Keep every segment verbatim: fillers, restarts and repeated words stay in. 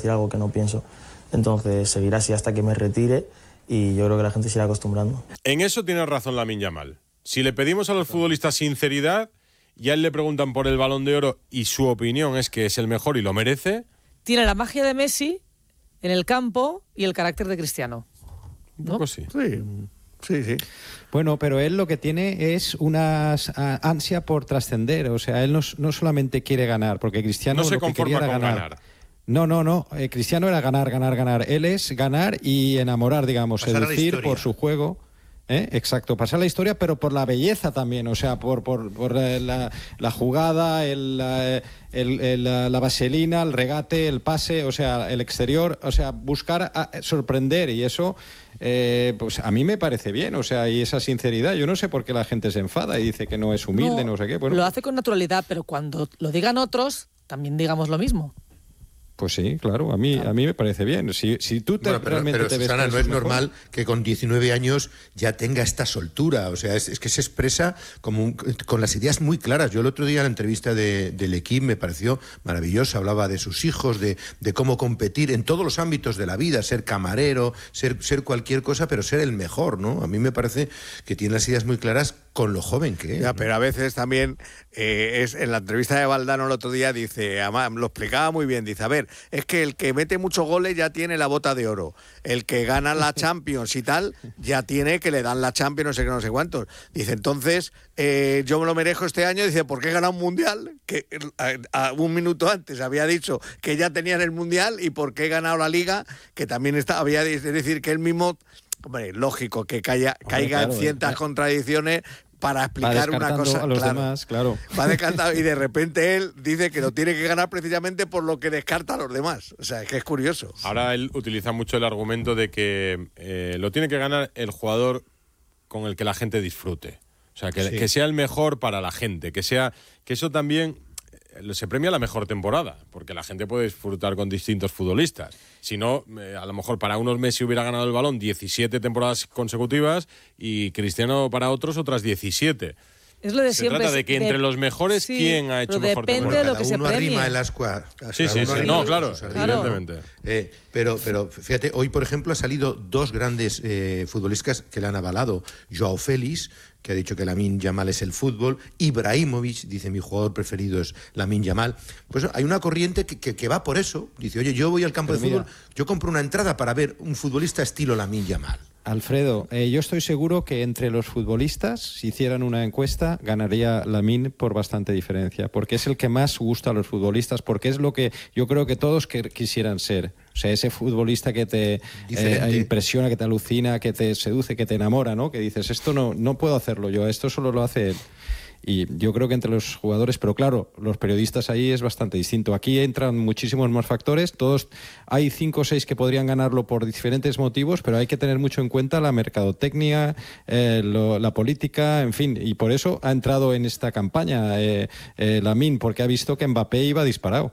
decir algo que no pienso. Entonces seguirá así hasta que me retire y yo creo que la gente se irá acostumbrando. En eso tiene razón Lamine Yamal. Si le pedimos a los futbolistas sinceridad y a él le preguntan por el Balón de Oro y su opinión es que es el mejor y lo merece... Tiene la magia de Messi en el campo y el carácter de Cristiano, ¿no? Un poco sí. Sí. Sí, sí. Bueno, pero él lo que tiene es una ansia por trascender. O sea, él no, no solamente quiere ganar, porque Cristiano no se lo que conforma quería era con ganar. ganar. No, no, no. Eh, Cristiano era ganar, ganar, ganar. Él es ganar y enamorar, digamos, Pasar seducir por su juego. ¿Eh? Exacto, pasar la historia, pero por la belleza también, o sea, por, por, por la, la jugada, el, el, el, la vaselina, el regate, el pase, o sea, el exterior, o sea, buscar a, sorprender y eso, eh, pues a mí me parece bien, o sea, y esa sinceridad, yo no sé por qué la gente se enfada y dice que no es humilde, no, no sé qué. Bueno, lo hace con naturalidad, pero cuando lo digan otros, también digamos lo mismo. Pues sí, claro, a mí, a mí me parece bien. Si, si tú te, bueno, pero, realmente pero te ves Susana, que no es mejor, normal que con diecinueve años ya tenga esta soltura. O sea, es, es que se expresa como un, con las ideas muy claras. Yo el otro día en la entrevista de, del equipo me pareció maravillosa. Hablaba de sus hijos, de, de cómo competir en todos los ámbitos de la vida, ser camarero, ser, ser cualquier cosa, pero ser el mejor, ¿no? A mí me parece que tiene las ideas muy claras con lo joven que es. Ya, ¿no? pero a veces también eh, es en la entrevista de Valdano el otro día dice, además lo explicaba muy bien, dice, a ver, es que el que mete muchos goles ya tiene la bota de oro, el que gana la Champions y tal ya tiene que le dan la Champions no sé qué, no sé cuántos. Dice, entonces eh, yo me lo merezco este año, dice, ¿por qué he ganado un mundial? Que a, a un minuto antes había dicho que ya tenían el mundial y por qué he ganado la Liga, que también está, había, es decir, que él mismo, hombre, lógico que caiga, hombre, caiga claro, en ciertas eh, contradicciones para explicar una cosa a los claro, demás, claro. Va descartando y de repente él dice que lo tiene que ganar precisamente por lo que descarta a los demás. O sea, es que es curioso. Ahora él utiliza mucho el argumento de que eh, lo tiene que ganar el jugador con el que la gente disfrute. O sea, que, sí. que sea el mejor para la gente, que sea que eso también se premia la mejor temporada, porque la gente puede disfrutar con distintos futbolistas. Si no, eh, a lo mejor para unos Messi hubiera ganado el Balón diecisiete temporadas consecutivas y Cristiano para otros otras diecisiete. Es lo de se siempre. trata de que entre de, los mejores, sí, ¿quién ha hecho mejor temporada? Depende de lo que se uno premie. arrima el ascua. Sí, sí, sí. No, claro, evidentemente. Eh, pero, pero fíjate, hoy, por ejemplo, ha salido dos grandes eh, futbolistas que le han avalado. Joao Félix, que ha dicho que Lamine Yamal es el fútbol. Ibrahimovic, dice, mi jugador preferido es Lamine Yamal. Pues hay una corriente que, que, que va por eso. Dice, oye, yo voy al campo pero de mira, fútbol, yo compro una entrada para ver un futbolista estilo Lamine Yamal. Alfredo, eh, yo estoy seguro que entre los futbolistas, si hicieran una encuesta, ganaría Lamine por bastante diferencia, porque es el que más gusta a los futbolistas, porque es lo que yo creo que todos que quisieran ser. O sea, ese futbolista que te eh, impresiona, que te alucina, que te seduce, que te enamora, ¿no? Que dices, esto no, no puedo hacerlo yo, esto solo lo hace él. Y yo creo que entre los jugadores, pero claro, los periodistas ahí es bastante distinto. Aquí entran muchísimos más factores. Todos, hay cinco o seis que podrían ganarlo por diferentes motivos, pero hay que tener mucho en cuenta la mercadotecnia, eh, lo, la política, en fin. Y por eso ha entrado en esta campaña eh, eh, Lamine, porque ha visto que Mbappé iba disparado.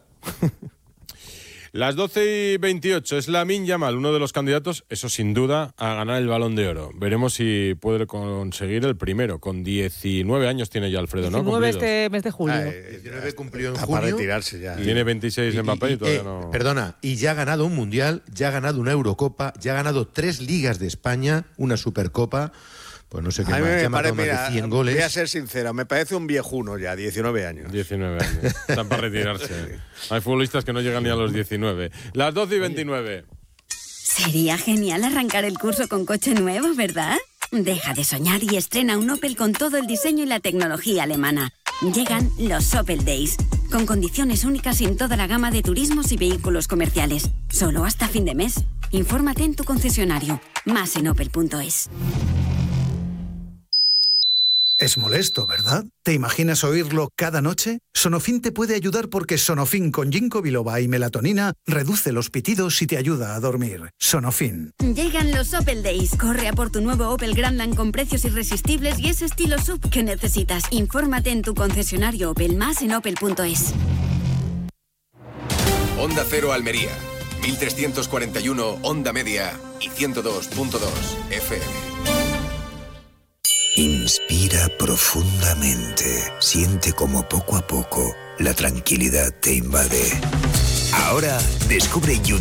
Las doce y veintiocho, es Lamine Yamal, uno de los candidatos, eso sin duda, a ganar el Balón de Oro. Veremos si puede conseguir el primero. Con diecinueve años tiene ya Alfredo, ¿no? diecinueve este mes de julio. Ah, diecinueve cumplió en Está junio. para retirarse ya. Y tiene veintiséis en Mbappé y, y, y todavía eh, no... Perdona, y ya ha ganado un Mundial, ya ha ganado una Eurocopa, ya ha ganado tres Ligas de España, una Supercopa... Pues no sé qué más, me ya pare, más mira, de cien goles. Voy a ser sincero, me parece un viejuno ya, diecinueve años. diecinueve años. Están para retirarse. Hay futbolistas que no llegan ni a los diecinueve. Las doce y veintinueve. Sería genial arrancar el curso con coche nuevo, ¿verdad? Deja de soñar y estrena un Opel con todo el diseño y la tecnología alemana. Llegan los Opel Days, con condiciones únicas en toda la gama de turismos y vehículos comerciales. Solo hasta fin de mes. Infórmate en tu concesionario. Más en opel punto es. Es molesto, ¿verdad? ¿Te imaginas oírlo cada noche? Sonofin te puede ayudar porque Sonofin con ginkgo biloba y melatonina reduce los pitidos y te ayuda a dormir. Sonofin. Llegan los Opel Days. Corre a por tu nuevo Opel Grandland con precios irresistibles y ese estilo S U V que necesitas. Infórmate en tu concesionario Opel, más en opel punto es. Onda Cero Almería, mil trescientos cuarenta y uno Onda Media y ciento dos punto dos F M. Inspira profundamente. Siente como poco a poco la tranquilidad te invade. Ahora descubre